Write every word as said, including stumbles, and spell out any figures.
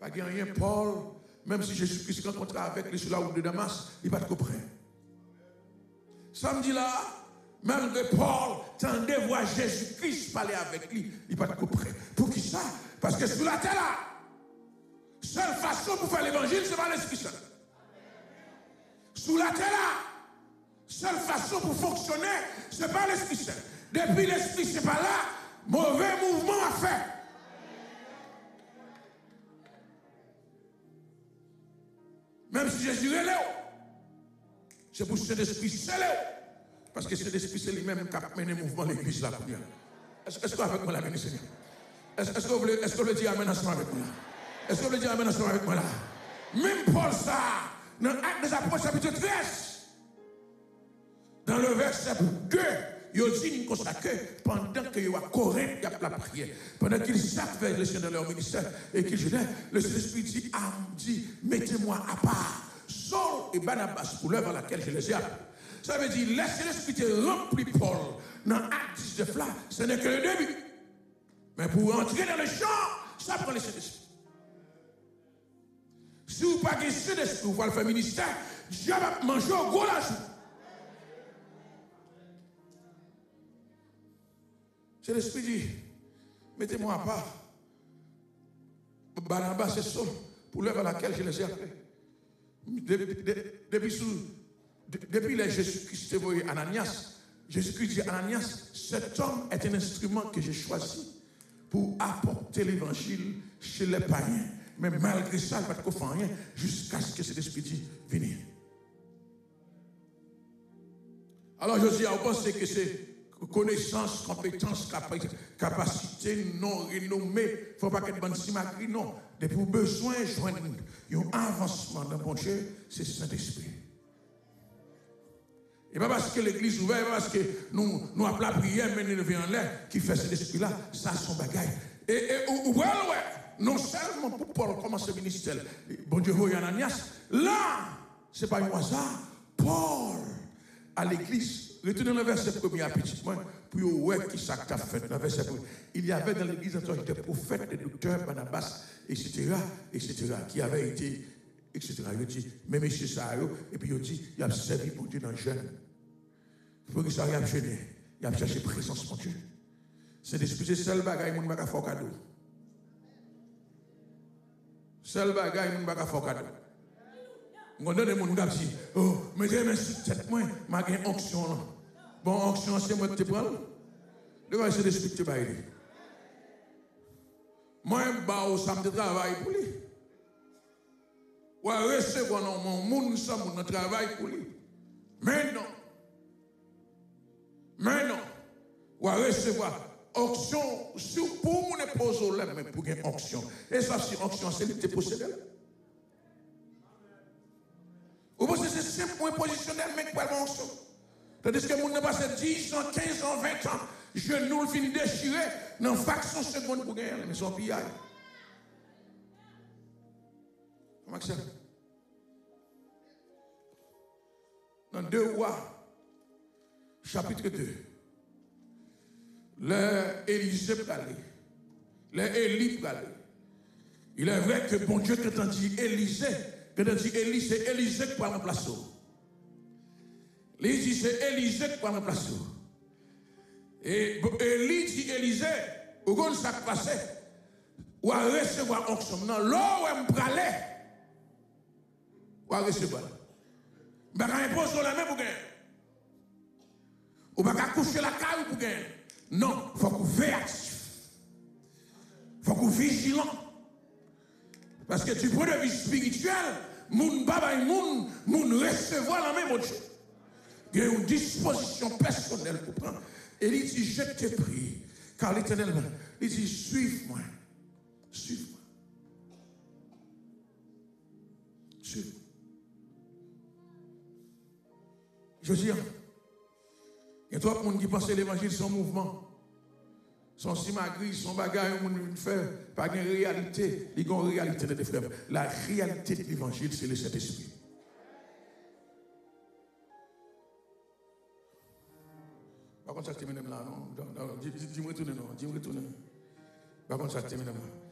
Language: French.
Pas rien, Paul, même si Jésus-Christ rencontre avec lui sur la route de Damas, il va te comprendre. Samedi là, même que Paul tendait voir Jésus-Christ parler avec lui, il va te comprendre. Pour qui ça? Parce que sur la terre là, seule façon pour faire l'évangile, c'est par l'Esprit Saint. Sous la terre là, seule façon pour fonctionner, c'est par l'Esprit Saint. Depuis l'Esprit Saint pas là, mauvais mouvement à faire. Même si Jésus est là, c'est pour cet esprit c'est là. Parce que cet esprit c'est lui-même qui a mené le mouvement de l'église là. Est-ce que vous avec moi là, béni Seigneur? Est-ce que vous voulez dire amen ensemble avec moi là? Est-ce que vous voulez dire amen ensemble avec moi là? Même Paul ça, dans l'Acte des Apôtres chapitre treize, dans le verset deux, il dit comme ça que pendant qu'il y a Corinthe, il y a la prière, pendant qu'ils savent vers le Seigneur dans leur ministère et qu'ils jeûnaient, le Saint-Esprit dit, ah, dit, mettez-moi à part Saul et Barnabas pour l'œuvre à laquelle je les ai appelés. Ça veut dire, laissez l'Esprit te remplir Paul dans l'acte dix-neuf là, ce n'est que le début. Mais pour entrer dans le champ, ça prend le Saint-Esprit. Si vous n'avez pas le Saint-Esprit, vous pouvez faire ministère, Dieu va manger au gros la joue. C'est l'Esprit dit, mettez-moi à part. Barnabas et Saul, pour l'œuvre à laquelle je les ai appelés. Depuis, depuis les Jésus-Christ envoyé Ananias, Jésus-Christ dit Ananias, cet homme est un instrument que j'ai choisi pour apporter l'évangile chez les païens. Mais malgré ça, il ne va pas faire rien jusqu'à ce que cet esprit dit venir. Alors je dis, vous pensez que c'est connaissance, compétence, capacité, non renommée. Il ne faut pas qu'être bon simagri, non. Depuis le besoin de joindre un avancement dans bon Dieu, c'est le Saint-Esprit. Et pas parce que l'église est ouverte, parce que nous, nous appelons la prière, mais nous venons en l'air, qui fait cet esprit-là, ça son bagaille. Et, et ou, ouais, ouais, non seulement pour Paul commencer le ministère, bon Dieu, Ananias, là, ce n'est pas un hasard. Paul, à l'église, retournez dans le verset premier, petit moins, pour voir qui ça a fait dans le verset premier. Il y avait dans l'église des prophètes, des docteurs, Barnabas, et cetera, et cetera, qui avaient été, et cetera. Il dit, mais monsieur Saharo, et puis il dit, il a servi pour Dieu dans le jeûne. Pour que ça ait jeûné, il a cherché présence pour Dieu. C'est l'esprit, c'est seul bagaille, mon baga faire cadeau. Seul bagaille, mon baga faire cadeau. On donne mon gars dit, oh, mais j'ai un tête, moi, j'ai une onction là. Bon, onction, c'est moi qui te prends. De quoi c'est l'esprit qui te baille? Moi, je ça me travaille pour lui. Ou à recevoir dans mon monde, ça me travaille pour lui. Mais non. Mais non. Ou à recevoir. Onction, pour mon épouse, mais pour une onction. Et ça, c'est onction, c'est lui qui te possède. Vous pensez que c'est simple pour un positionnel, mais pas une onction. Tandis que mon n'a passé dix ans, quinze ans, vingt ans, je nous finis déchiré dans une fraction seconde pour gagner, mais son pillage. Comment ça? Dans deux rois, chapitre deux, le Élisée parlait, le Élie parlait. Il est vrai que bon Dieu, quand on dit Élisée, quand on dit Élie, c'est Élisée qui parle en place. Il dit c'est Élisée qui parle en place. Et Élie dit Élisée, au grand ça passait, ou à recevoir onction. Non, là où elle me pralait, ou à recevoir. Mais quand elle pose la main pour gagner. Ou pas coucher la caille pour gagner. Non, il faut qu'on veille actif. Il faut qu'on vigilant. Parce que tu prends de vie spirituelle, moun baba et moun, moun recevoir la même autre chose. Il y a une disposition personnelle pour prendre. Et il dit, je te prie, car l'Éternel, il dit, suive-moi. Suive-moi. Suive-moi. Je dis, il y a trois personnes qui pensent que l'évangile son mouvement. Son simagri, son bagage, on fait pas de réalité. Il y a une réalité de frères. La réalité de l'évangile, c'est le Saint-Esprit. Par contre, ça te mène là, non? Dis-moi retourner, non? Dis-moi retourner. Par contre, ça te mène là.